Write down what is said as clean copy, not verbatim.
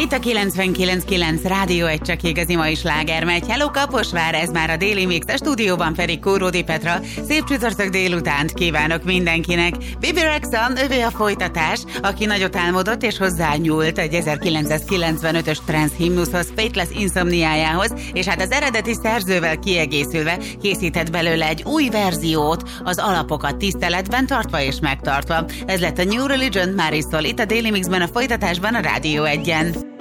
Itt a 99.9 Rádió egy csak igazi mai sláger megy. Hello Kaposvár, ez már a Déli Mix, a stúdióban pedig Kóródi Petra. Szép csütörtök délutánt kívánok mindenkinek. Bibi Rexha, övé a folytatás, aki nagyot álmodott és hozzányúlt egy 1995-ös trance himnuszhoz, Faithless Insomniájához, és hát az eredeti szerzővel kiegészülve készített belőle egy új verziót, az alapokat tiszteletben tartva és megtartva. Ez lett a New Religion Marisol, itt a Déli Mixben, a folytatásban a Rádió 1-en.